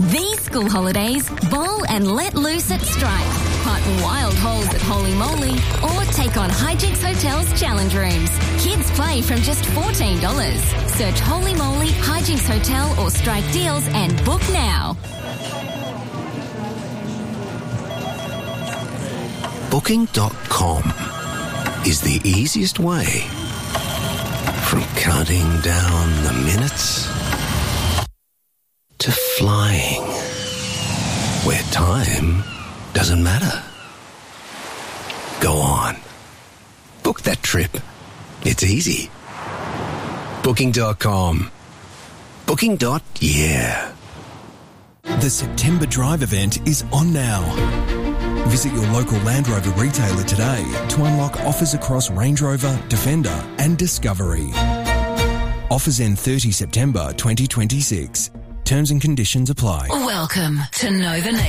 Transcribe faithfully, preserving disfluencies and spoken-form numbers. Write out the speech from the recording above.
These school holidays, bowl and let loose at Strike. Park wild holes at Holy Moly or take on Hijinks Hotel's challenge rooms. Kids play from just fourteen dollars. Search Holy Moly, Hijinks Hotel or Strike Deals and book now. Booking dot com is the easiest way from counting down the minutes to flying where time doesn't matter. Go on. Book that trip. It's easy. Booking dot com. Booking. Yeah. The September Drive event is on now. Visit your local Land Rover retailer today to unlock offers across Range Rover, Defender and Discovery. Offers end thirtieth September twenty twenty-six. Terms and conditions apply. Welcome to Know the Nation.